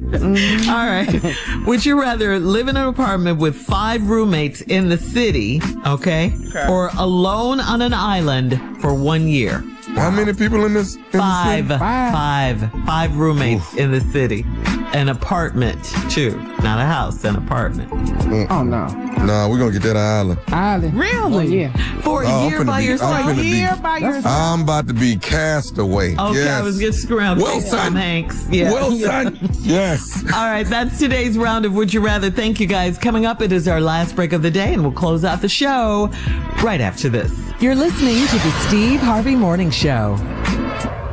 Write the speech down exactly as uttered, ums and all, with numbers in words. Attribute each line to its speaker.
Speaker 1: Mm. All right. Would you rather live in an apartment with five roommates in the city, okay,
Speaker 2: Okay.
Speaker 1: or alone on an island for one year?
Speaker 3: How many people in this? In
Speaker 1: Five,
Speaker 3: This
Speaker 1: five, five roommates in the city. An apartment, too. Not a house, an apartment.
Speaker 4: Oh, no.
Speaker 3: Nah, we're going to get that island.
Speaker 4: Island.
Speaker 1: Really?
Speaker 4: Oh, yeah.
Speaker 1: For a
Speaker 3: Oh, I'm
Speaker 1: year
Speaker 3: finna
Speaker 1: by
Speaker 3: be- I'm
Speaker 1: yourself?
Speaker 3: finna be-
Speaker 4: Year by yourself.
Speaker 3: I'm about to be cast away.
Speaker 1: Okay,
Speaker 3: yes.
Speaker 1: I was just screwing with
Speaker 3: Well,
Speaker 1: Tom
Speaker 3: son.
Speaker 1: Hanks. Yeah.
Speaker 3: Well, son. Yes.
Speaker 1: All right, that's today's round of Would You Rather. Thank you, guys. Coming up, it is our last break of the day, and we'll close out the show right after this. You're listening to the Steve Harvey Morning Show.